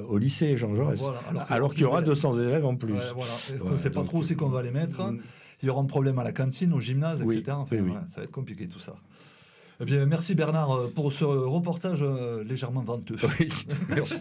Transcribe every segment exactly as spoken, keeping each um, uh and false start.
au lycée Jean Jaurès. Voilà, alors, alors qu'il y aura deux cents élèves en plus. Ouais, voilà. On ne sait pas trop où c'est qu'on va les mettre. Euh, Il y aura un problème à la cantine, au gymnase, oui, et cetera. Enfin, oui, oui. Ouais, ça va être compliqué tout ça. Eh bien, merci Bernard pour ce reportage légèrement venteux. Oui, merci.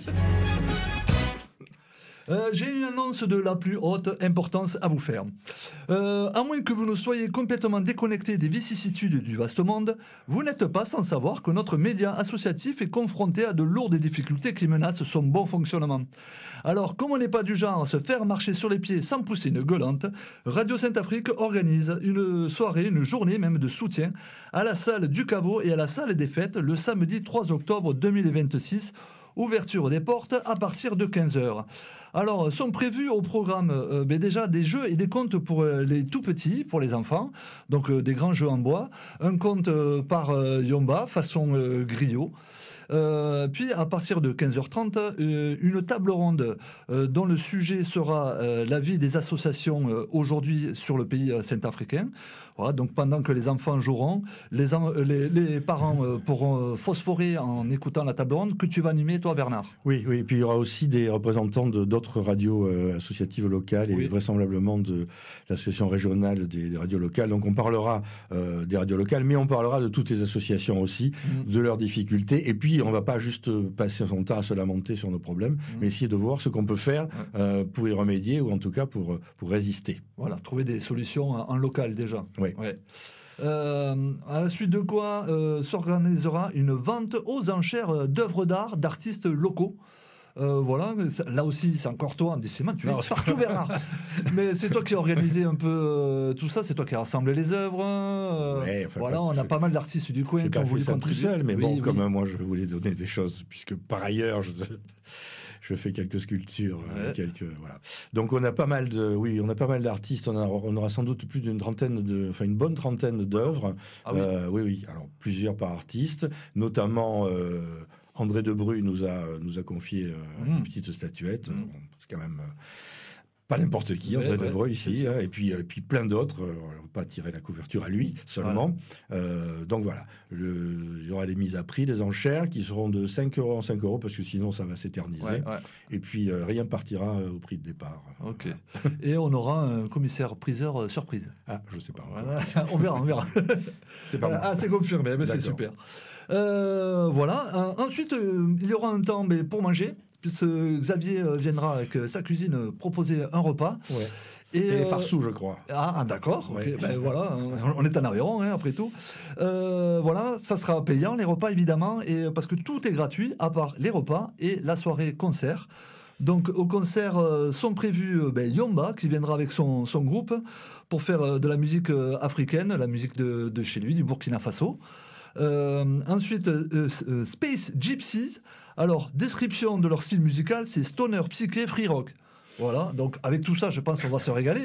Euh, j'ai une annonce de la plus haute importance à vous faire. Euh, à moins que vous ne soyez complètement déconnecté des vicissitudes du vaste monde, vous n'êtes pas sans savoir que notre média associatif est confronté à de lourdes difficultés qui menacent son bon fonctionnement. Alors, comme on n'est pas du genre à se faire marcher sur les pieds sans pousser une gueulante, Radio Sainte-Afrique organise une soirée, une journée même de soutien à la salle du Caveau et à la salle des fêtes le samedi trois octobre deux mille vingt-six. Ouverture des portes à partir de quinze heures. Alors, sont prévus au programme euh, ben déjà des jeux et des contes pour euh, les tout petits, pour les enfants, donc euh, des grands jeux en bois, un conte euh, par euh, Yomba, façon euh, griot. Euh, puis à partir de quinze heures trente, euh, une table ronde euh, dont le sujet sera euh, la vie des associations euh, aujourd'hui sur le pays euh, centrafricain. Voilà, donc pendant que les enfants joueront, les, en, les, les parents euh, pourront phosphorer en écoutant la table ronde que tu vas animer toi Bernard. Oui, oui, et puis il y aura aussi des représentants de, d'autres radios euh, associatives locales et oui. vraisemblablement de l'association régionale des, des radios locales. Donc on parlera euh, des radios locales, mais on parlera de toutes les associations aussi, mmh. de leurs difficultés, et puis on va pas juste passer son temps à se lamenter sur nos problèmes, mmh. mais essayer de voir ce qu'on peut faire ouais. euh, pour y remédier ou en tout cas pour pour résister. Voilà, trouver des solutions en, en local déjà. Oui. Ouais. Euh, à la suite de quoi euh, s'organisera une vente aux enchères d'œuvres d'art d'artistes locaux. Euh, voilà, là aussi c'est encore toi, décidément tu es non, partout Bernard. Mais c'est toi qui as organisé un peu euh, tout ça, c'est toi qui as rassemblé les œuvres. Euh, ouais, enfin, voilà, on a pas mal d'artistes du coin qui ont voulu contribuer. Seul, mais oui, bon, oui. comme moi je voulais donner des choses, puisque par ailleurs je, je fais quelques sculptures, ouais. quelques voilà. Donc on a pas mal de, oui, on a pas mal d'artistes. On a, on aura sans doute plus d'une trentaine de, enfin une bonne trentaine d'œuvres. Ah, oui. Euh, oui, oui. Alors plusieurs par artiste, notamment. Euh, André Debru nous a nous a confié euh, mmh. une petite statuette. Mmh. Bon, c'est quand même euh, pas n'importe qui, André ouais, Debru ouais, ici, hein, et puis et puis plein d'autres. On va pas tirer la couverture à lui seulement. Voilà. Euh, donc voilà, le, il y aura des mises à prix, des enchères qui seront de cinq euros en cinq euros parce que sinon ça va s'éterniser. Ouais, ouais. Et puis euh, rien partira euh, au prix de départ. Ok. Voilà. Et on aura un commissaire priseur euh, surprise. Ah, je sais pas. Voilà. on verra, on verra. C'est pas ah, c'est confirmé, mais c'est super. Euh, voilà. Euh, ensuite, euh, il y aura un temps mais pour manger, puisque Xavier euh, viendra avec euh, sa cuisine euh, proposer un repas. Ouais. Et c'est euh, les Farsous, je crois. Ah, ah d'accord. Ouais. Okay, ben voilà, on est en Aveyron, hein, après tout. Euh, voilà, ça sera payant les repas évidemment, et parce que tout est gratuit à part les repas et la soirée concert. Donc au concert euh, sont prévus euh, ben, Yomba qui viendra avec son, son groupe pour faire euh, de la musique euh, africaine, la musique de, de chez lui, du Burkina Faso. Euh, ensuite, euh, euh, Space Gypsies. Alors, description de leur style musical, c'est stoner, psyché, free rock. Voilà, donc avec tout ça, je pense qu'on va se régaler.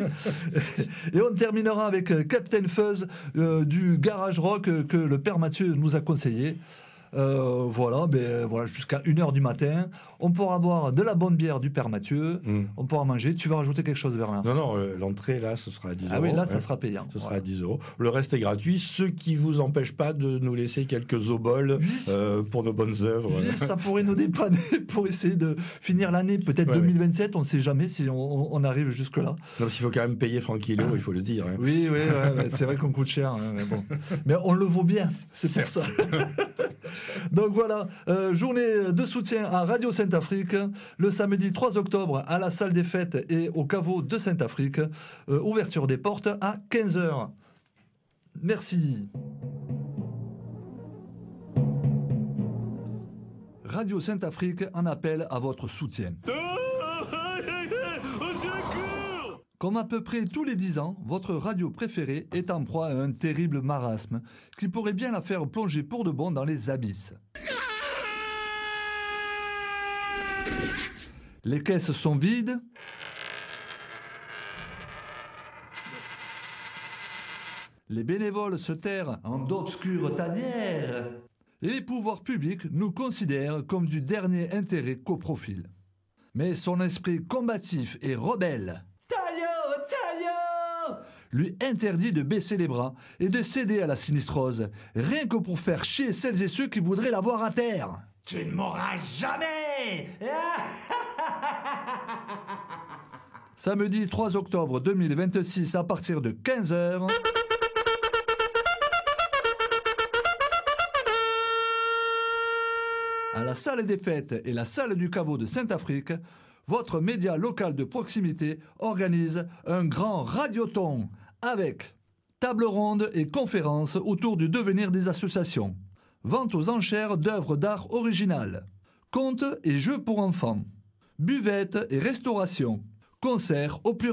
Et on terminera avec Captain Fuzz, euh, du garage rock euh, que le père Mathieu nous a conseillé. Euh, voilà, ben, voilà, jusqu'à une heure du matin. On pourra boire de la bonne bière du père Mathieu. Mm. On pourra manger. Tu vas rajouter quelque chose, Bernard? Non, non, euh, l'entrée, là, ce sera à dix euros. Ah oui, là, hein. ça sera payant. Ce voilà. sera à dix euros. Le reste est gratuit, ce qui vous empêche pas de nous laisser quelques oboles oui. euh, pour nos bonnes œuvres. Oui, ça pourrait nous dépanner pour essayer de finir l'année, peut-être ouais, deux mille vingt-sept. Ouais. On ne sait jamais si on, on arrive jusque-là. Non, parce qu'il faut quand même payer Franquilo, il faut le dire. Hein. Oui, oui, ouais, ouais, c'est vrai qu'on coûte cher. Hein, mais bon. Mais on le vaut bien, c'est Certes. pour ça. Donc voilà, euh, journée de soutien à Radio Sainte-Afrique, le samedi trois octobre à la salle des fêtes et au caveau de Sainte-Afrique. Euh, ouverture des portes à quinze heures. Merci. Radio Sainte-Afrique en appelle à votre soutien. Comme à peu près tous les dix ans, votre radio préférée est en proie à un terrible marasme qui pourrait bien la faire plonger pour de bon dans les abysses. Les caisses sont vides. Les bénévoles se terrent en d'obscures tanières. Et les pouvoirs publics nous considèrent comme du dernier intérêt qu'au profil. Mais son esprit combatif et rebelle lui interdit de baisser les bras et de céder à la sinistrose, rien que pour faire chier celles et ceux qui voudraient la voir à terre. Tu ne mourras jamais. Samedi trois octobre deux mille vingt-six à partir de quinze heures. À la salle des fêtes et la salle du caveau de Saint-Afrique, votre média local de proximité organise un grand radioton avec table ronde et conférences autour du devenir des associations, vente aux enchères d'œuvres d'art originales, contes et jeux pour enfants, buvette et restauration, concerts au pluriel.